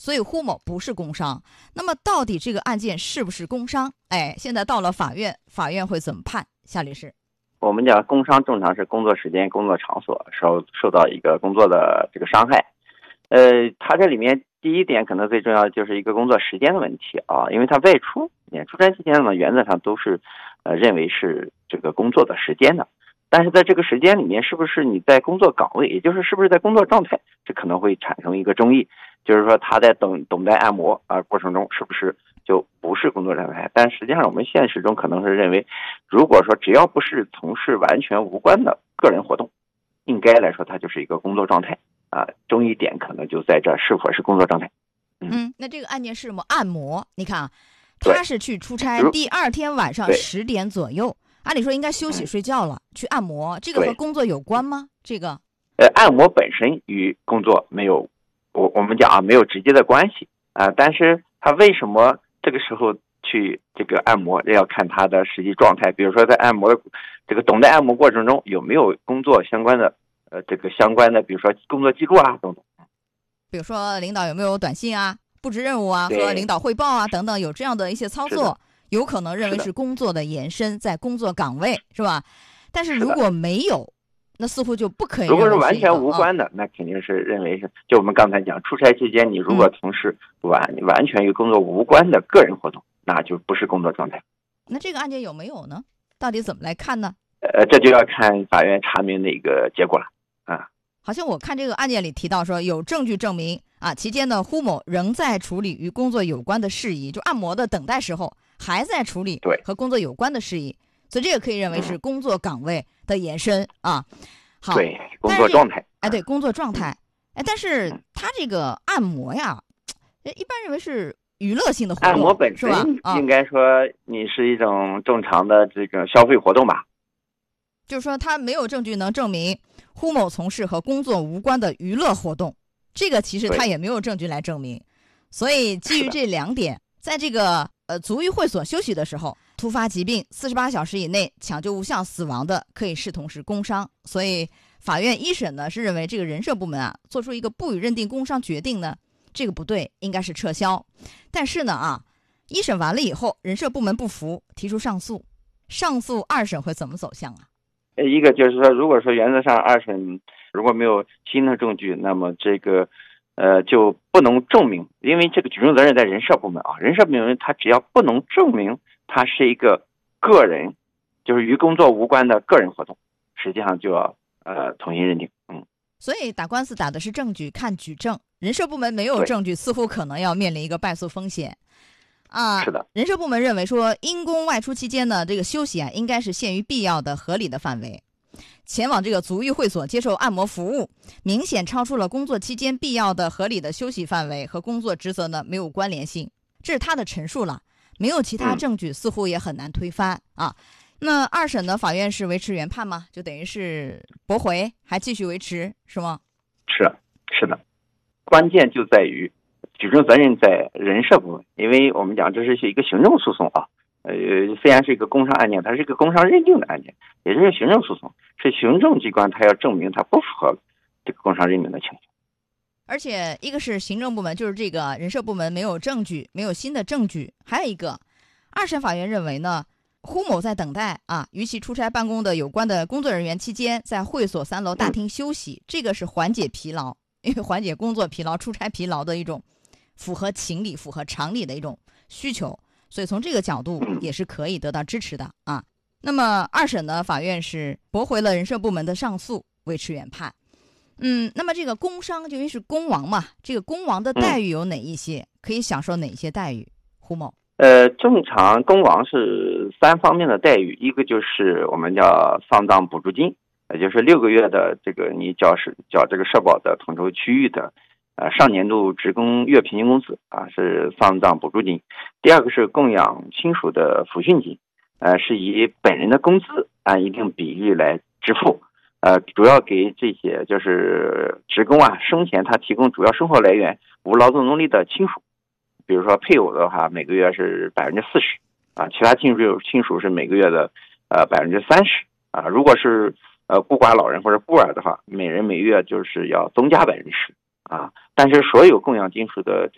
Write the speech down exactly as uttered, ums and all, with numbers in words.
所以胡某不是工伤。那么到底这个案件是不是工伤？哎，现在到了法院，法院会怎么判？夏律师， 我们讲工伤正常是工作时间、工作场所受受到一个工作的这个伤害。呃，它这里面第一点可能最重要的就是一个工作时间的问题啊，因为它外出，出差期间呢，原则上都是呃认为是这个工作的时间的。但是在这个时间里面，是不是你在工作岗位，也就是是不是在工作状态，这可能会产生一个争议。就是说他在等等待按摩啊过程中，是不是就不是工作状态？但实际上我们现实中可能是认为，如果说只要不是从事完全无关的个人活动，应该来说它就是一个工作状态啊。争议点可能就在这是否是工作状态。 嗯，嗯那这个案件是什么？按摩，你看啊，他是去出差，第二天晚上十点左右。按理说应该休息睡觉了，去按摩，这个和工作有关吗？这个， 呃，按摩本身与工作没有，我我们讲啊，没有直接的关系啊、呃。但是他为什么这个时候去这个按摩，这要看他的实际状态。比如说在按摩的这个等待按摩过程中，有没有工作相关的呃这个相关的，比如说工作记录啊等等。 比如说领导有没有短信啊、布置任务啊和领导汇报啊等等，有这样的一些操作。有可能认为是工作的延伸，在工作岗位是吧？但是如果没有，那似乎就不可以。 如果是完全无关的，啊、那肯定是认为是，就我们刚才讲，出差期间你如果从事完、嗯、完全与工作无关的个人活动，那就不是工作状态。 那这个案件有没有呢？到底怎么来看呢？ 呃，这就要看法院查明的一个结果了啊。 好像我看这个案件里提到说，有证据证明啊，期间呢，胡某仍在处理与工作有关的事宜，就按摩的等待时候。还在处理和工作有关的事宜，所以这个可以认为是工作岗位的延伸啊。好， 对，工作状态， 哎，对，工作状态，哎，但是他这个按摩呀，一般认为是娱乐性的活动， 按摩本身应该说你是一种正常的这个消费活动吧。 就是说，他没有证据能证明胡某从事和工作无关的娱乐活动，这个其实他也没有证据来证明。所以基于这两点，在这个。呃，足浴会所休息的时候，突发疾病四十八小时以内抢救无效死亡的，可以视同是工伤。所以法院一审呢是认为这个人社部门啊做出一个不予认定工伤决定呢，这个不对，应该是撤销。但是呢啊，一审完了以后，人社部门不服，提出上诉。上诉二审会怎么走向啊？ 一个就是说，如果说原则上二审如果没有新的证据，那么这个。呃，就不能证明，因为这个举证责任在人社部门啊，人社部门他只要不能证明他是一个个人，就是与工作无关的个人活动，实际上就要呃重新认定。嗯， 所以打官司打的是证据，看举证，人社部门没有证据，似乎可能要面临一个败诉风险。啊， 是的， 人社部门认为说，因公外出期间呢，这个休息啊，应该是限于必要的、合理的范围。前往这个足浴会所接受按摩服务，明显超出了工作期间必要的合理的休息范围，和工作职责呢没有关联性，这是他的陈述了，没有其他证据，似乎也很难推翻啊。那二审呢，法院是维持原判吗？就等于是驳回，还继续维持是吗？ 是是的，关键就在于举证责任在人社部门，因为我们讲这是一个行政诉讼啊。呃，虽然是一个工伤案件，它是一个工伤认定的案件，也就是行政诉讼，是行政机关它要证明它不符合这个工伤认定的情况。 而且一个是行政部门，就是这个人社部门没有证据，没有新的证据；还有一个，二审法院认为呢，胡某在等待啊与其出差办公的有关的工作人员期间，在会所三楼大厅休息，这个是缓解疲劳，因为缓解工作疲劳、出差疲劳的一种符合情理、符合常理的一种需求。所以从这个角度也是可以得到支持的啊。那么二审呢，法院是驳回了人社部门的上诉，维持原判。嗯，那么这个工伤就因为是工亡嘛，这个工亡的待遇有哪一些？可以享受哪些待遇？胡某？ 呃，正常工亡是三方面的待遇，一个就是我们叫丧葬补助金，也就是六个月的这个你缴是缴这个社保的统筹区域的。呃，上年度职工月平均工资啊，是丧葬补助金。第二个是供养亲属的抚恤金，呃，是以本人的工资按一定比例来支付，呃，主要给这些就是职工啊，生前他提供主要生活来源无劳动能力的亲属，比如说配偶的话，每个月是百分之四十啊，其他亲属亲属是每个月的呃百分之三十啊，如果是呃孤寡老人或者孤儿的话，每人每月就是要增加百分之十。啊，但是所有供养亲属的